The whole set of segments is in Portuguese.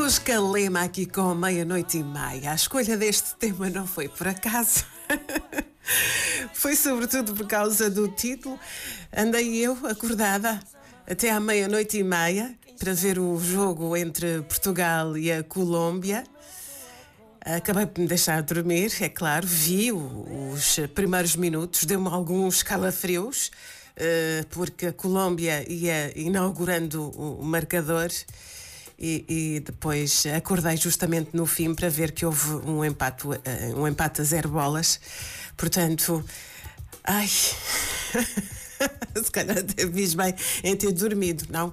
Cruz Calema aqui com 00:30. A escolha deste tema não foi por acaso. Foi sobretudo por causa do título. Andei eu acordada até à 00:30 para ver o jogo entre Portugal e a Colômbia. Acabei por me deixar dormir, é claro. Vi os primeiros minutos, deu-me alguns calafrios, porque a Colômbia ia inaugurando o marcador. E depois acordei justamente no fim para ver que houve um empate a 0 bolas. Portanto, ai, se calhar até fiz bem em ter dormido, não?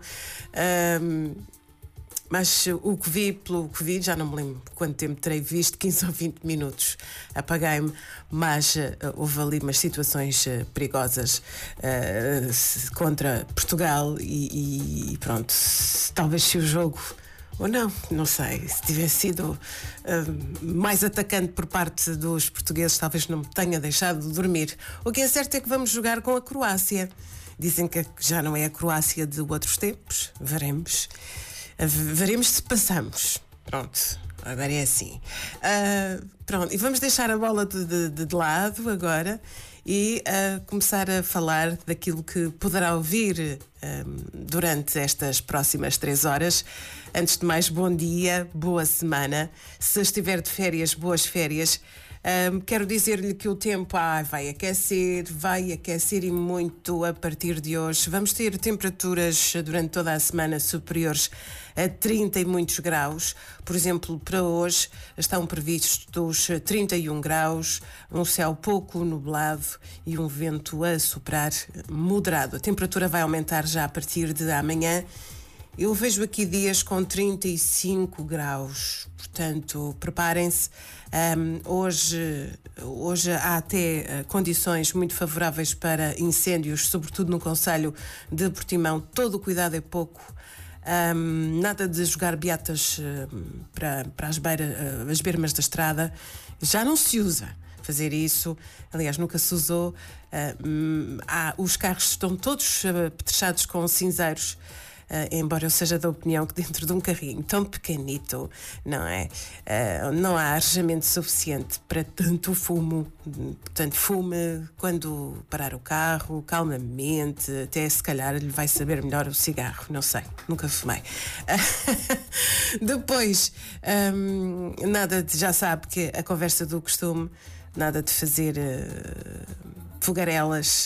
Mas o que vi, pelo que vi, já não me lembro quanto tempo terei visto, 15 ou 20 minutos. Apaguei-me, mas houve ali umas situações perigosas contra Portugal e pronto, talvez se o jogo, ou não sei, se tivesse sido mais atacante por parte dos portugueses, talvez não me tenha deixado de dormir. O que é certo é que vamos jogar com a Croácia. Dizem que já não é a Croácia de outros tempos, veremos. Veremos se passamos. Pronto, agora é assim. Pronto, e vamos deixar a bola de lado agora e começar a falar daquilo que poderá ouvir durante estas próximas 3 horas. Antes de mais, bom dia, boa semana. Se estiver de férias, boas férias. Quero dizer-lhe que o tempo vai aquecer e muito a partir de hoje. Vamos ter temperaturas durante toda a semana superiores a 30 e muitos graus. Por exemplo, para hoje estão previstos 31 graus, um céu pouco nublado e um vento a soprar moderado. A temperatura vai aumentar já a partir de amanhã. Eu vejo aqui dias com 35 graus, portanto, preparem-se. Hoje há até condições muito favoráveis para incêndios, sobretudo no concelho de Portimão. Todo o cuidado é pouco. Nada de jogar beatas para as bermas da estrada. Já não se usa fazer isso. Aliás, nunca se usou. Os carros estão todos apetrechados com cinzeiros. Embora eu seja da opinião que dentro de um carrinho tão pequenito, não é? Não há arejamento suficiente para tanto fumo. Portanto, fume quando parar o carro, calmamente, até se calhar lhe vai saber melhor o cigarro, não sei, nunca fumei. Depois, nada de, já sabe que a conversa do costume, nada de fazer fogarelas,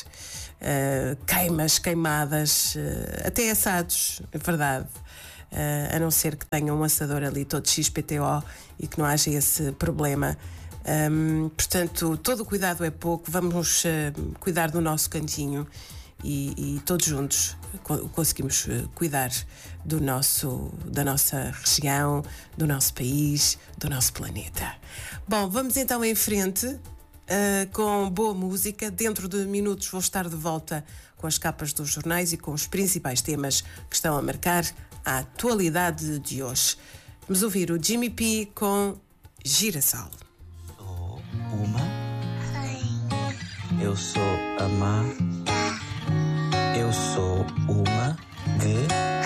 queimadas, até assados, é verdade, a não ser que tenha um assador ali todo XPTO e que não haja esse problema. Portanto, todo o cuidado é pouco. Vamos cuidar do nosso cantinho e todos juntos conseguimos cuidar da nossa região, do nosso país, do nosso planeta. Bom, vamos então em frente. Com boa música. Dentro de minutos vou estar de volta com as capas dos jornais e com os principais temas que estão a marcar a atualidade de hoje. Vamos ouvir o Jimmy P com Girassol. Sou uma. Eu sou a má. Eu sou uma